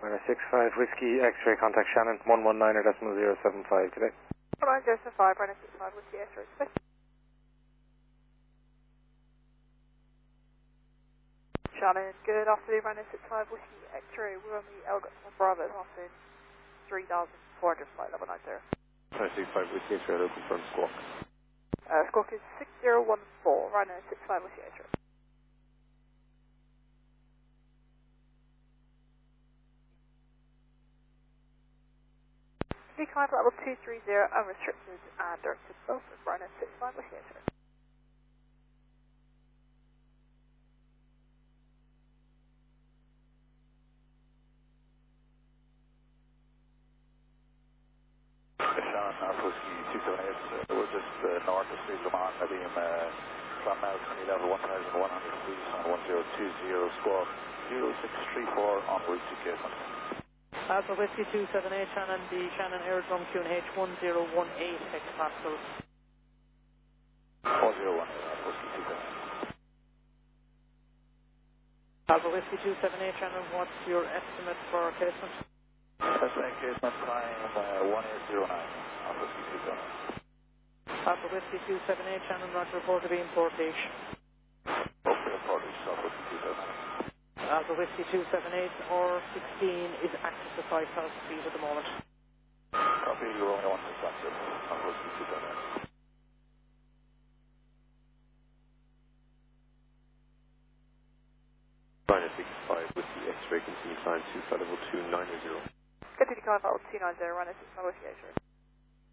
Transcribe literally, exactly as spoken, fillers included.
Runner six five Whiskey X-ray, contact Shannon, one one nine decimal zero seven five today. one one zero seven five, runner six five Whiskey X-ray, expect. Shannon, good afternoon, runner six five Whiskey X-ray, we're on the Elgott Bravo, Austin, three thousand four hundred, flight level nine zero. Runner six five Whiskey X-ray, local confirm squawk. Uh, squawk is six zero one four, runner six five Whiskey X-ray. Be kind for level two three zero, unrestricted and directed both of runner six five Whiskey X-ray. Shannon, Alpha Whiskey two seven eight, uh, we're just uh, north of Street Lamont, maybe in uh, from now twenty level one thousand one hundred feet on one zero two zero squawk zero six three four on route to Casemont. Alpha Whiskey two seven eight, Shannon, the Shannon Aerodrome Q N H one zero one eight hectopascals. one zero one eight, Alpha Whiskey two seven eight. Alpha Whiskey two seven eight, Shannon, what's your estimate for Casemont? Estimate Casemont time uh, one eight zero nine, Alpha Whiskey two seven eight. Alpha Whiskey two seven eight, Shannon, roger, report to be in Portage. Okay, Portage, Alpha Whiskey two seven eight. Alpha Whiskey two seven eight or sixteen is active to five thousand feet at the moment. Copy, you're only one six active, Alpha Whiskey two seven eight. Runner six five Whiskey X-ray, continue climb to flight level two nine zero. Continue kind for level two nine zero, runner six five Whiskey X-ray.